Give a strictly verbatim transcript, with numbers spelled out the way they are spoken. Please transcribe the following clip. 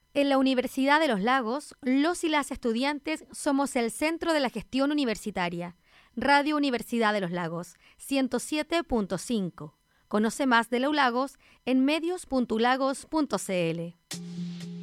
En la Universidad de los Lagos, los y las estudiantes somos el centro de la gestión universitaria. Radio Universidad de los Lagos, ciento siete punto cinco. Conoce más de la U Lagos en medios punto ulagos punto c l.